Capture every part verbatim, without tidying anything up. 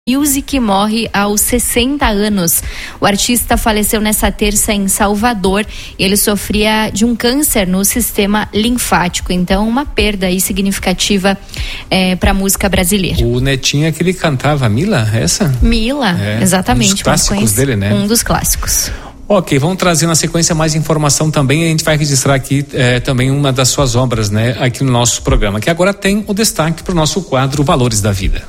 Music morre aos sessenta anos. O artista faleceu nessa terça em Salvador. Ele sofria de um câncer no sistema linfático. Então, uma perda aí significativa é, para a música brasileira. O Netinho é que ele cantava Mila, essa? Mila, é, exatamente. Um dos clássicos dele, né? Um dos clássicos. Ok, vamos trazer na sequência mais informação também. A gente vai registrar aqui é, também uma das suas obras, né? Aqui no nosso programa, que agora tem o destaque para o nosso quadro Valores da Vida.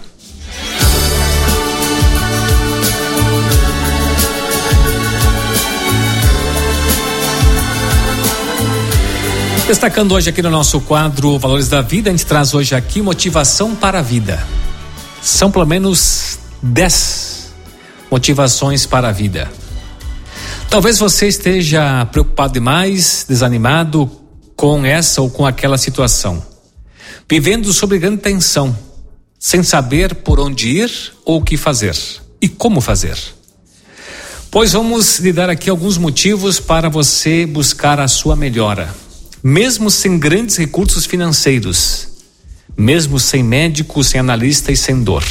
Destacando hoje aqui no nosso quadro Valores da Vida, a gente traz hoje aqui motivação para a vida. São pelo menos dez motivações para a vida. Talvez você esteja preocupado demais, desanimado com essa ou com aquela situação, vivendo sob grande tensão, sem saber por onde ir ou o que fazer e como fazer. Pois vamos lhe dar aqui alguns motivos para você buscar a sua melhora. Mesmo sem grandes recursos financeiros, mesmo sem médico, sem analista e sem dor.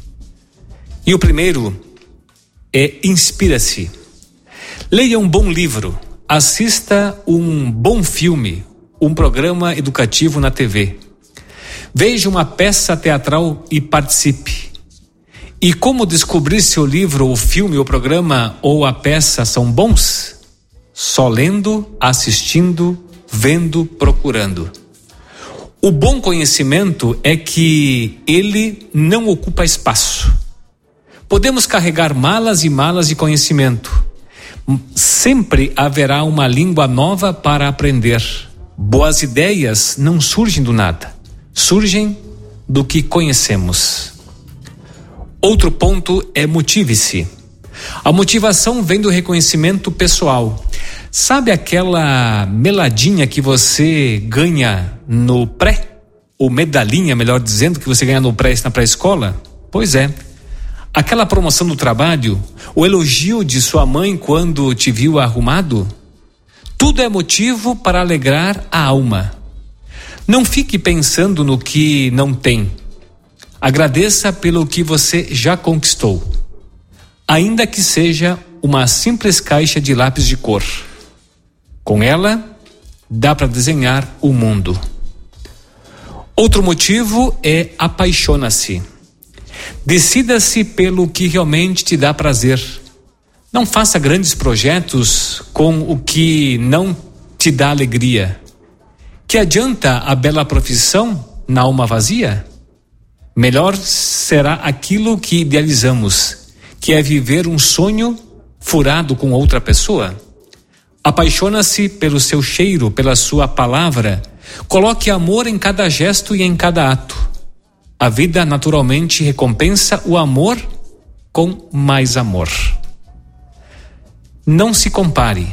E o primeiro é inspira-se. Leia um bom livro, assista um bom filme, um programa educativo na T V. Veja uma peça teatral e participe. E como descobrir se o livro, o filme, o programa ou a peça são bons? Só lendo, assistindo, vendo, procurando. O bom conhecimento é que ele não ocupa espaço. Podemos carregar malas e malas de conhecimento. Sempre haverá uma língua nova para aprender. Boas ideias não surgem do nada, surgem do que conhecemos. Outro ponto é motive-se. A motivação vem do reconhecimento pessoal. Sabe aquela meladinha que você ganha no pré? Ou medalhinha, melhor dizendo, que você ganha no pré na pré-escola? Pois é. Aquela promoção do trabalho, o elogio de sua mãe quando te viu arrumado? Tudo é motivo para alegrar a alma. Não fique pensando no que não tem. Agradeça pelo que você já conquistou. Ainda que seja uma simples caixa de lápis de cor. Com ela, dá para desenhar o mundo. Outro motivo é apaixona-se. Decida-se pelo que realmente te dá prazer. Não faça grandes projetos com o que não te dá alegria. Que adianta a bela profissão na alma vazia? Melhor será aquilo que idealizamos, que é viver um sonho furado com outra pessoa. Apaixona-se pelo seu cheiro, pela sua palavra. Coloque amor em cada gesto e em cada ato. A vida naturalmente recompensa o amor com mais amor. Não se compare,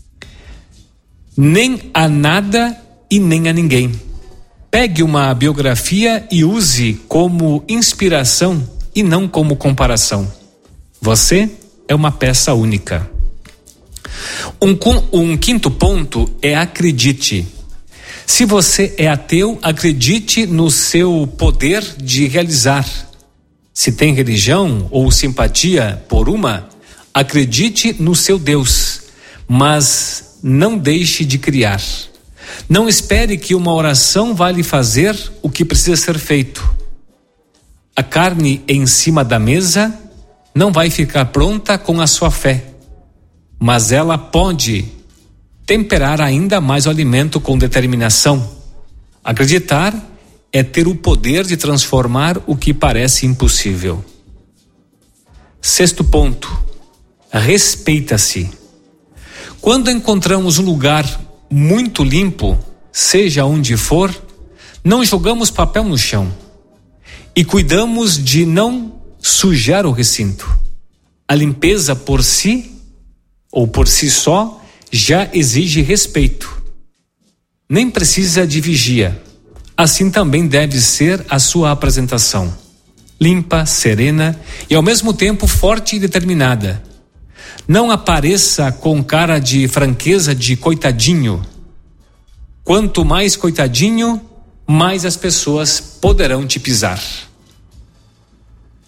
nem a nada e nem a ninguém. Pegue uma biografia e use como inspiração e não como comparação. Você é uma peça única. Um, um quinto ponto é acredite. Se você é ateu, acredite no seu poder de realizar. Se tem religião ou simpatia por uma, acredite no seu Deus, mas não deixe de criar. Não espere que uma oração vá lhe fazer o que precisa ser feito. A carne em cima da mesa não vai ficar pronta com a sua fé, mas ela pode temperar ainda mais o alimento com determinação. Acreditar é ter o poder de transformar o que parece impossível. Sexto ponto, respeita-se. Quando encontramos um lugar muito limpo, seja onde for, não jogamos papel no chão e cuidamos de não sujar o recinto. A limpeza por si ou por si só já exige respeito. Nem precisa de vigia. Assim também deve ser a sua apresentação. Limpa, serena e ao mesmo tempo forte e determinada. Não apareça com cara de franqueza de coitadinho. Quanto mais coitadinho, mais as pessoas poderão te pisar.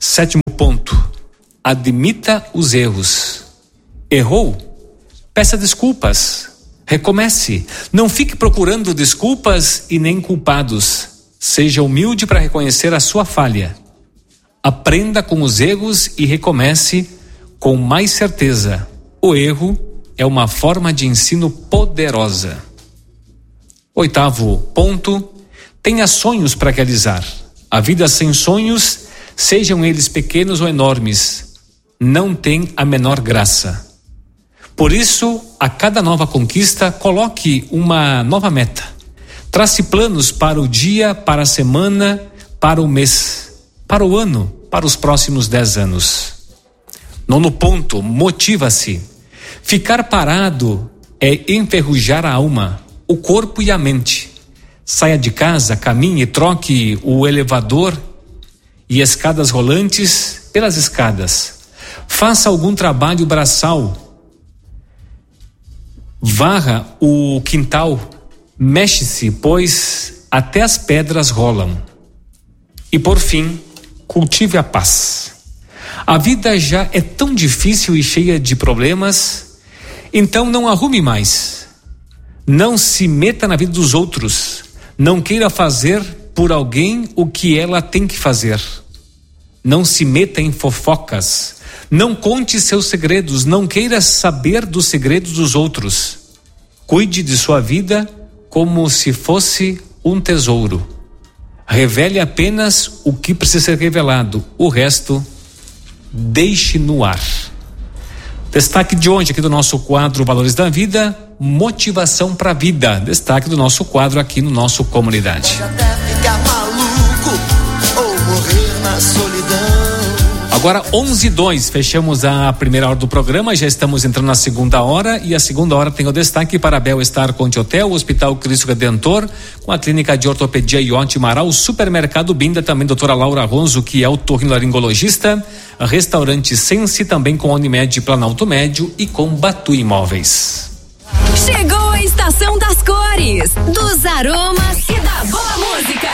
Sétimo ponto, admita os erros. Errou? Peça desculpas. Recomece. Não fique procurando desculpas e nem culpados. Seja humilde para reconhecer a sua falha. Aprenda com os erros e recomece com mais certeza. O erro é uma forma de ensino poderosa. Oitavo ponto, tenha sonhos para realizar. A vida sem sonhos, sejam eles pequenos ou enormes, não tem a menor graça. Por isso, a cada nova conquista, coloque uma nova meta. Trace planos para o dia, para a semana, para o mês, para o ano, para os próximos dez anos. Nono ponto, motiva-se. Ficar parado é enferrujar a alma, o corpo e a mente. Saia de casa, caminhe, troque o elevador e escadas rolantes pelas escadas. Faça algum trabalho braçal. Varra o quintal, mexe-se, pois até as pedras rolam. E por fim, cultive a paz. A vida já é tão difícil e cheia de problemas, então não arrume mais. Não se meta na vida dos outros. Não queira fazer por alguém o que ela tem que fazer. Não se meta em fofocas. Não conte seus segredos. Não queira saber dos segredos dos outros. Cuide de sua vida como se fosse um tesouro. Revele apenas o que precisa ser revelado. O resto, deixe no ar. Destaque de hoje aqui do nosso quadro Valores da Vida, motivação para a vida. Destaque do nosso quadro aqui no nosso Comunidade. Pode até ficar maluco ou morrer na solidão. Agora onze e dois, fechamos a primeira hora do programa, já estamos entrando na segunda hora e a segunda hora tem o destaque para a Bel-Estar Conte Hotel, o Hospital Cristo Redentor, com a Clínica de Ortopedia Iote Amaral, o Supermercado Binda, também doutora Laura Ronzo, que é otorrinolaringologista, Restaurante Sense, também com a Unimed Planalto Médio e com Batu Imóveis. Chegou a estação das cores, dos aromas e da boa música.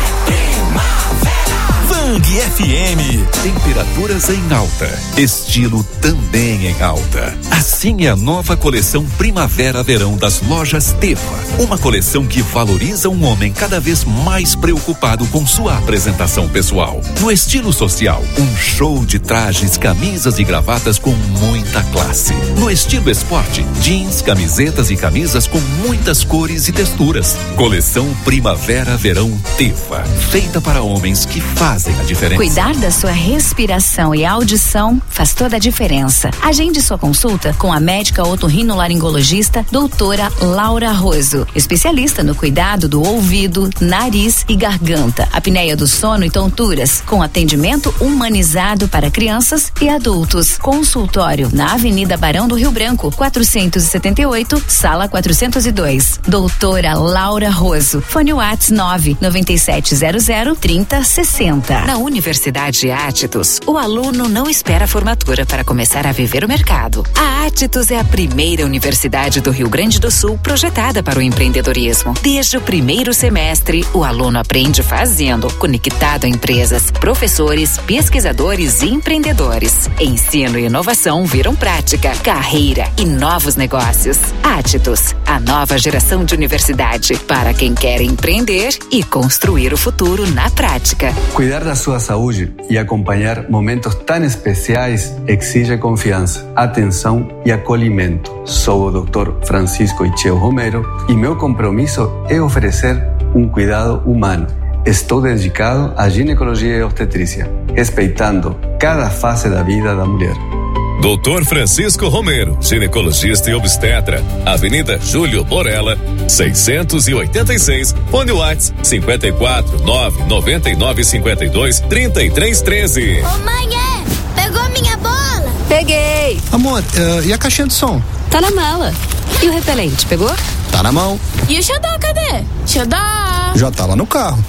Bang F M. Temperaturas em alta, estilo também em alta. Assim é a nova coleção Primavera-Verão das lojas Tefa. Uma coleção que valoriza um homem cada vez mais preocupado com sua apresentação pessoal. No estilo social, um show de trajes, camisas e gravatas com muita classe. No estilo esporte, jeans, camisetas e camisas com muitas cores e texturas. Coleção Primavera-Verão Tefa, feita para homens que fazem a diferença. Cuidar da sua respiração e audição faz toda a diferença. Agende sua consulta com a médica otorrinolaringologista doutora Laura Ronzo, especialista no cuidado do ouvido, nariz e garganta, apneia do sono e tonturas, com atendimento humanizado para crianças e adultos. Consultório na Avenida Barão do Rio Branco, quatrocentos e setenta e oito, sala quatrocentos e dois. Doutora Laura Ronzo. Fone WhatsApp nove nove sete zero zero trinta sessenta. Na Universidade Átitos, o aluno não espera a formatura para começar a viver o mercado. A Átitos é a primeira universidade do Rio Grande do Sul projetada para o empreendedorismo. Desde o primeiro semestre, o aluno aprende fazendo, conectado a empresas, professores, pesquisadores e empreendedores. Ensino e inovação viram prática, carreira e novos negócios. Átitos, a nova geração de universidade para quem quer empreender e construir o futuro na prática. Cuidar da sua saúde e acompanhar momentos tão especiais exige confiança, atenção e acolhimento. Sou o doutor Francisco Icheo Romero e meu compromisso é oferecer um cuidado humano. Estou dedicado à ginecologia e obstetrícia, respeitando cada fase da vida da mulher. doutor Francisco Romero, ginecologista e obstetra, Avenida Júlio Borella, seiscentos e oitenta e seis, fone WhatsApp cinquenta e quatro, nove noventa e nove, cinquenta e dois, trinta e três, treze. Ô mãe, é? Pegou minha bola? Peguei! Amor, uh, e a caixinha de som? Tá na mala. E o repelente, pegou? Tá na mão. E o xodó, cadê? Xodó! Já tá lá no carro.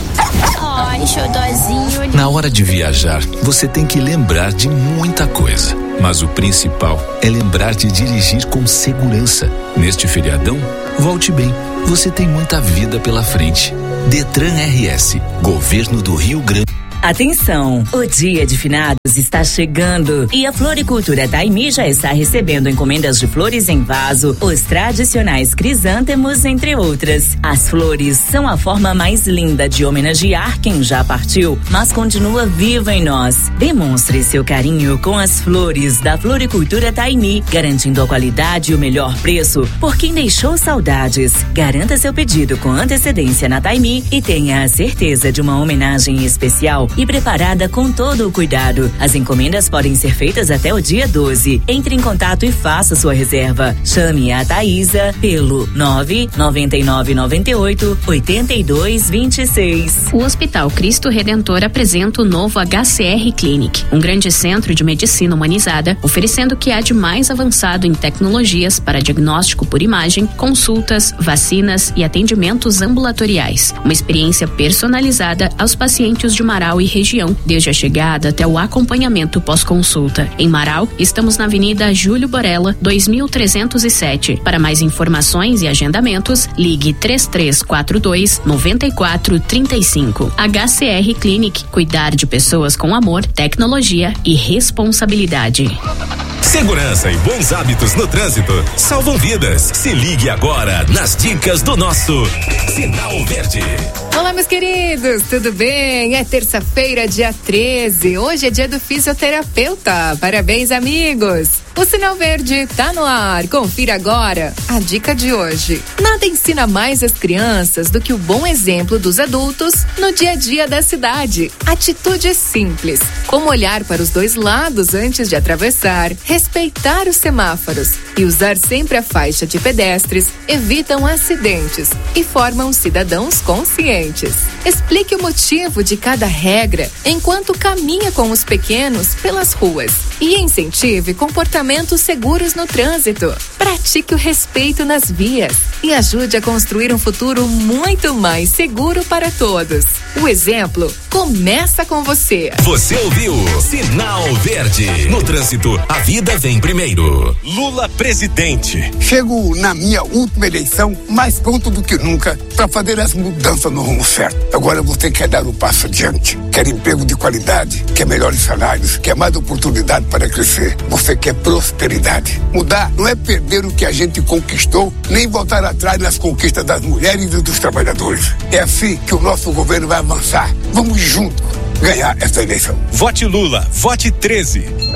Ai, xodózinho. Na hora de viajar, você tem que lembrar de muita coisa. Mas o principal é lembrar de dirigir com segurança. Neste feriadão, volte bem. Você tem muita vida pela frente. Detran R S, Governo do Rio Grande. Atenção, o dia de finados está chegando e a Floricultura Taimi já está recebendo encomendas de flores em vaso, os tradicionais crisântemos, entre outras. As flores são a forma mais linda de homenagear quem já partiu, mas continua viva em nós. Demonstre seu carinho com as flores da Floricultura Taimi, garantindo a qualidade e o melhor preço por quem deixou saudades. Garanta seu pedido com antecedência na Taimi e tenha a certeza de uma homenagem especial e preparada com todo o cuidado. As encomendas podem ser feitas até o dia doze. Entre em contato e faça sua reserva. Chame a Thaisa pelo nove nove nove nove oito oito dois dois seis. O Hospital Cristo Redentor apresenta o novo H C R Clinic, um grande centro de medicina humanizada, oferecendo o que há de mais avançado em tecnologias para diagnóstico por imagem, consultas, vacinas e atendimentos ambulatoriais. Uma experiência personalizada aos pacientes de Marau e região, desde a chegada até o acompanhamento pós-consulta. Em Marau, estamos na Avenida Júlio Borella, dois mil trezentos e sete. Para mais informações e agendamentos, ligue três três quatro dois nove quatro três cinco. H C R Clinic, cuidar de pessoas com amor, tecnologia e responsabilidade. Segurança e bons hábitos no trânsito salvam vidas. Se ligue agora nas dicas do nosso Sinal Verde. Olá, meus queridos, tudo bem? É terça-feira, dia treze. Hoje é dia do fisioterapeuta. Parabéns, amigos. O Sinal Verde tá no ar. Confira agora a dica de hoje. Nada ensina mais as crianças do que o bom exemplo dos adultos no dia a dia da cidade. Atitude simples, como olhar para os dois lados antes de atravessar, respeitar os semáforos e usar sempre a faixa de pedestres, evitam acidentes e formam cidadãos conscientes. Explique o motivo de cada regra enquanto caminha com os pequenos pelas ruas e incentive comportamentos seguros no trânsito. Pratique o respeito nas vias e ajude a construir um futuro muito mais seguro para todos. O exemplo começa com você. Você ouviu Sinal Verde. No trânsito, a vida vem primeiro. Lula presidente. Chego na minha última eleição mais pronto do que nunca para fazer as mudanças no rumo certo. Agora você quer dar um passo adiante, quer emprego de qualidade, quer melhores salários, quer mais oportunidade para crescer. Você quer prosperidade. Mudar não é perder o que a gente conquistou, nem voltar atrás nas conquistas das mulheres e dos trabalhadores. É assim que o nosso governo vai avançar. Vamos juntos ganhar essa eleição. Vote Lula, vote treze.